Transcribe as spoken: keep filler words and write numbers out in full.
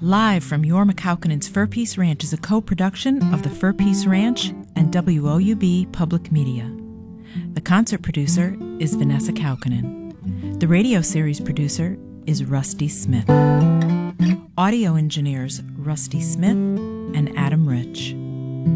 Live from Jorma Kaukonen's Fur Peace Ranch is a co-production of the Fur Peace Ranch and W O U B Public Media. The concert producer is Vanessa Kaukonen. The radio series producer is Rusty Smith. Audio engineers Rusty Smith and Adam Rich.